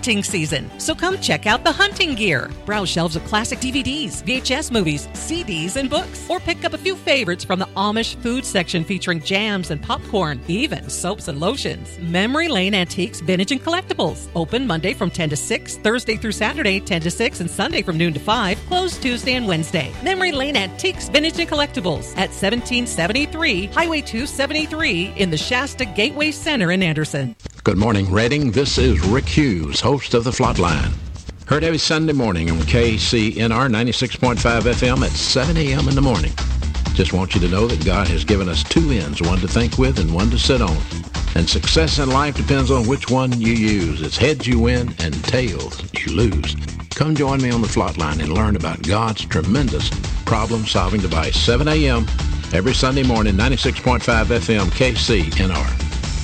hunting season, so come check out the hunting gear. Browse shelves of classic DVDs, VHS movies, CDs, and books. Or pick up a few favorites from the Amish food section featuring jams and popcorn, even soaps and lotions. Memory Lane Antiques, Vintage, and Collectibles. Open Monday from 10 to 6, Thursday through Saturday 10 to 6, and Sunday from noon to 5. Closed Tuesday and Wednesday. Memory Lane Antiques, Vintage, and Collectibles at 1773 Highway 273 in the Shasta Gateway Center in Anderson. Good morning, Reading. This is Rick Hughes, host of The Flatline. Heard every Sunday morning on KCNR 96.5 FM at 7 a.m. in the morning. Just want you to know that God has given us two ends, one to think with and one to sit on. And success in life depends on which one you use. It's heads you win and tails you lose. Come join me on The Flatline and learn about God's tremendous problem-solving device. 7 a.m. every Sunday morning, 96.5 FM, KCNR.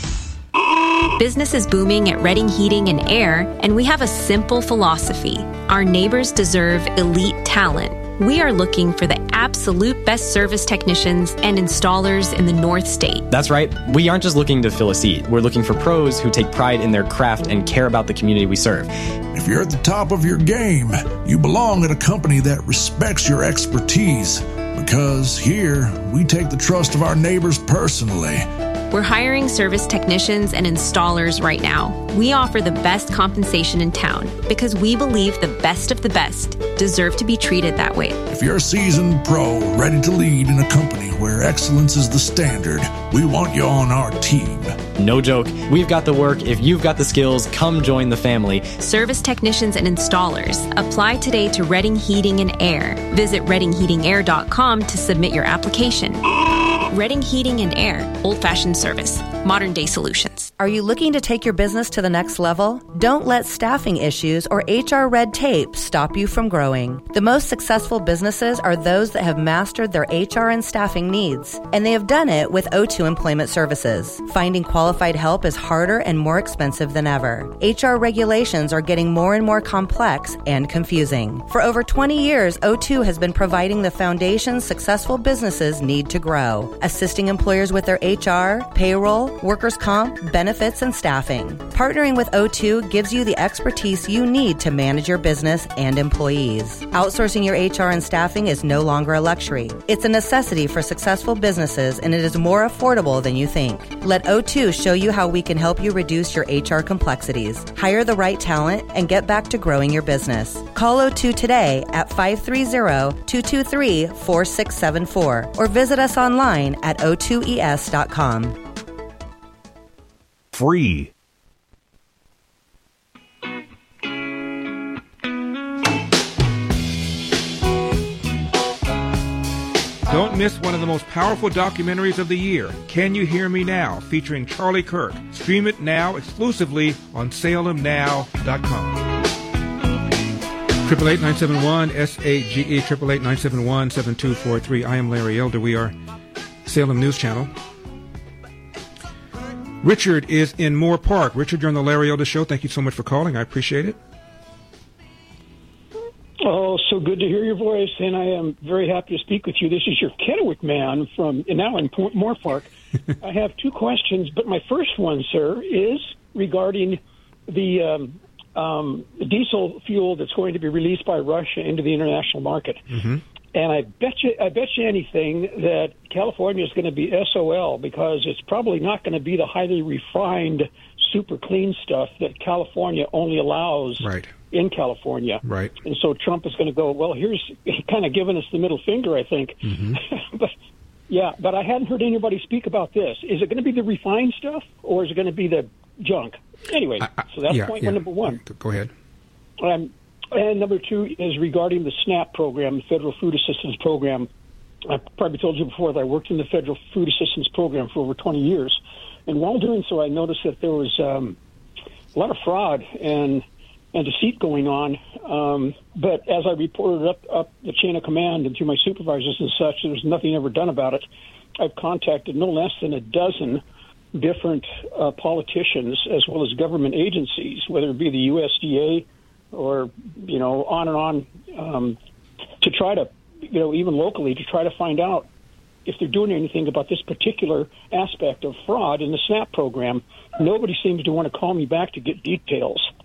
Business is booming at Reading Heating and Air, and we have a simple philosophy. Our neighbors deserve elite talent. We are looking for the absolute best service technicians and installers in the North State. That's right. We aren't just looking to fill a seat. We're looking for pros who take pride in their craft and care about the community we serve. If you're at the top of your game, you belong at a company that respects your expertise. Because here, we take the trust of our neighbors personally. We're hiring service technicians and installers right now. We offer the best compensation in town because we believe the best of the best deserve to be treated that way. If you're a seasoned pro ready to lead in a company where excellence is the standard, we want you on our team. No joke. We've got the work. If you've got the skills, come join the family. Service technicians and installers. Apply today to Reading Heating and Air. Visit readingheatingair.com to submit your application. Reading Heating and Air. Old-fashioned service. Modern-day solutions. Are you looking to take your business to the next level? Don't let staffing issues or HR red tape stop you from growing. The most successful businesses are those that have mastered their HR and staffing needs, and they have done it with O2 Employment Services. Finding qualified help is harder and more expensive than ever. HR regulations are getting more and more complex and confusing. For over 20 years, O2 has been providing the foundation successful businesses need to grow, assisting employers with their HR, payroll, workers' comp, benefits, and staffing. Partnering with O2 gives you the expertise you need to manage your business and employees. Outsourcing your HR and staffing is no longer a luxury. It's a necessity for successful businesses, and it is more affordable than you think. Let O2 show you how we can help you reduce your HR complexities, hire the right talent, and get back to growing your business. Call O2 today at 530-223-4674 or visit us online at o2es.com. Free. Don't miss one of the most powerful documentaries of the year, Can You Hear Me Now, featuring Charlie Kirk. Stream it now exclusively on SalemNow.com. 888-971-SAGE, 888-971-7243. I am Larry Elder. We are Salem News Channel. Richard is in Moore Park. Richard, you're on the Larry Elder Show. Thank you so much for calling. I appreciate it. Oh, so good to hear your voice, and I am very happy to speak with you. This is your Kennewick man now in Moore Park. I have two questions, but my first one, sir, is regarding the diesel fuel that's going to be released by Russia into the international market. Mm-hmm. And I bet you anything that California is going to be SOL, because it's probably not going to be the highly refined, super clean stuff that California only allows in California. Right. And so Trump is going to go, well, he's kind of giving us the middle finger, I think. Mm-hmm. But I hadn't heard anybody speak about this. Is it going to be the refined stuff, or is it going to be the junk? Anyway, so that's point number one. Go ahead. And number two is regarding the SNAP program, the Federal Food Assistance Program. I probably told you before that I worked in the Federal Food Assistance Program for over 20 years. And while doing so, I noticed that there was a lot of fraud and deceit going on. But as I reported up the chain of command and through my supervisors and such, there's nothing ever done about it. I've contacted no less than a dozen different politicians as well as government agencies, whether it be the USDA or, on and on, to try to, even locally, to try to find out if they're doing anything about this particular aspect of fraud in the SNAP program. Nobody seems to want to call me back to get details.